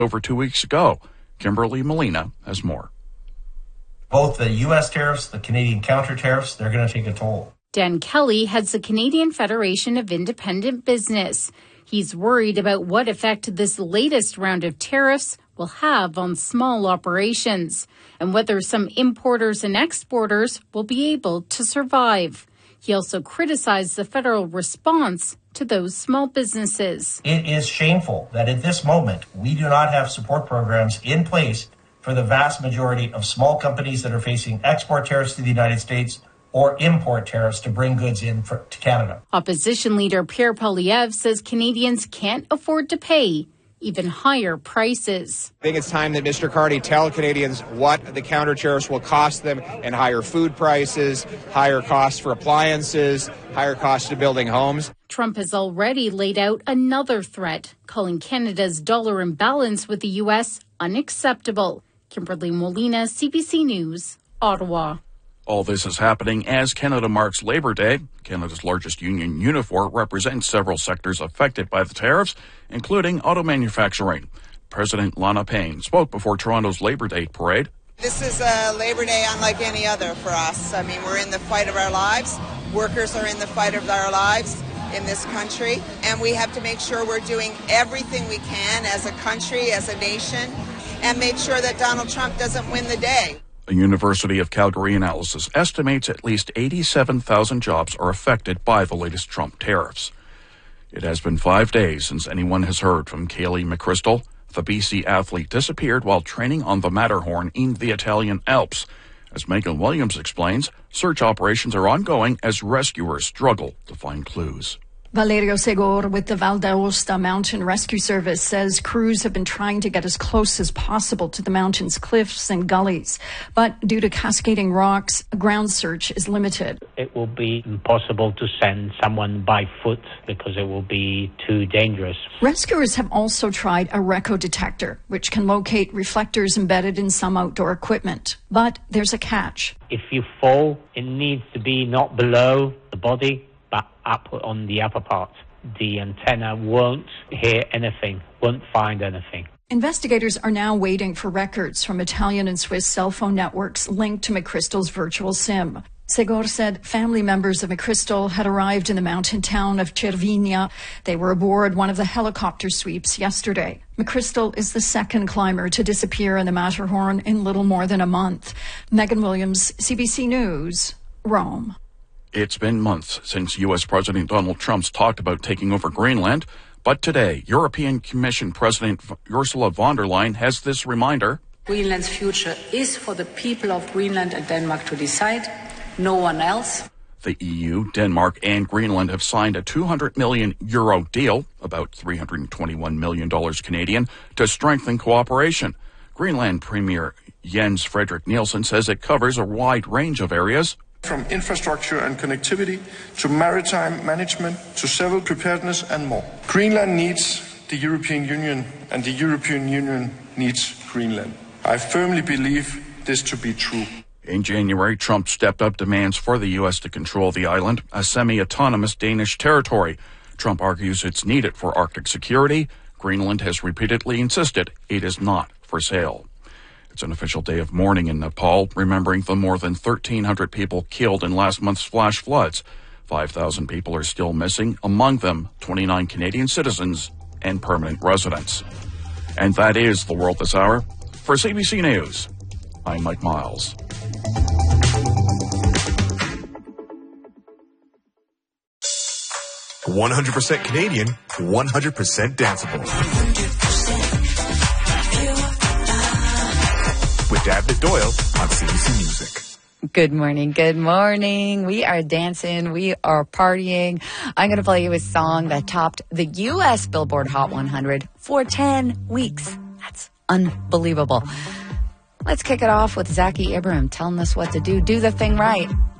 over 2 weeks ago. Kimberly Molina has more. Both the U.S. tariffs, the Canadian counter tariffs, they're going to take a toll. Dan Kelly heads the Canadian Federation of Independent Business. He's worried about what effect this latest round of tariffs will have on small operations and whether some importers and exporters will be able to survive. He also criticized the federal response to those small businesses. It is shameful that at this moment we do not have support programs in place for the vast majority of small companies that are facing export tariffs to the United States or import tariffs to bring goods in to Canada. Opposition leader Pierre Poilievre says Canadians can't afford to pay even higher prices. I think it's time that Mr. Carney tell Canadians what the counter tariffs will cost them in higher food prices, higher costs for appliances, higher costs to building homes. Trump has already laid out another threat, calling Canada's dollar imbalance with the U.S. unacceptable. Kimberly Molina, CBC News, Ottawa. All this is happening as Canada marks Labor Day. Canada's largest union, Unifor, represents several sectors affected by the tariffs, including auto manufacturing. President Lana Payne spoke before Toronto's Labor Day parade. This is a Labor Day unlike any other for us. I mean, we're in the fight of our lives. Workers are in the fight of our lives in this country, and we have to make sure we're doing everything we can as a country, as a nation, and make sure that Donald Trump doesn't win the day. A University of Calgary analysis estimates at least 87,000 jobs are affected by the latest Trump tariffs. It has been 5 days since anyone has heard from Kaylee McChrystal. The BC athlete disappeared while training on the Matterhorn in the Italian Alps. As Megan Williams explains, search operations are ongoing as rescuers struggle to find clues. Valerio Segor with the Val d'Aosta Mountain Rescue Service says crews have been trying to get as close as possible to the mountain's cliffs and gullies. But due to cascading rocks, a ground search is limited. It will be impossible to send someone by foot because it will be too dangerous. Rescuers have also tried a RECO detector, which can locate reflectors embedded in some outdoor equipment. But there's a catch. If you fall, it needs to be not below the body, but up on the upper part. The antenna won't hear anything, won't find anything. Investigators are now waiting for records from Italian and Swiss cell phone networks linked to McChrystal's virtual SIM. Segor said family members of McChrystal had arrived in the mountain town of Cervinia. They were aboard one of the helicopter sweeps yesterday. McChrystal is the second climber to disappear in the Matterhorn in little more than a month. Megan Williams, CBC News, Rome. It's been months since U.S. President Donald Trump's talked about taking over Greenland, but today, European Commission President Ursula von der Leyen has this reminder. Greenland's future is for the people of Greenland and Denmark to decide, no one else. The EU, Denmark, and Greenland have signed a €200 million deal, about $321 million Canadian, to strengthen cooperation. Greenland Premier Jens Frederik Nielsen says it covers a wide range of areas. From infrastructure and connectivity to maritime management to civil preparedness and more. Greenland needs the European Union and the European Union needs Greenland. I firmly believe this to be true. In January, Trump stepped up demands for the U.S. to control the island, a semi-autonomous Danish territory. Trump argues it's needed for Arctic security. Greenland has repeatedly insisted it is not for sale. It's an official day of mourning in Nepal, remembering the more than 1,300 people killed in last month's flash floods. 5,000 people are still missing, among them 29 Canadian citizens and permanent residents. And that is the world this hour. For CBC News, I'm Mike Miles. "100% Canadian, 100% danceable." With David Doyle on CBC Music. Good morning. Good morning. We are dancing. We are partying. I'm going to play you a song that topped the U.S. Billboard Hot 100 for 10 weeks. That's unbelievable. Let's kick it off with Zaki Ibrahim telling us what to do. Do the thing right.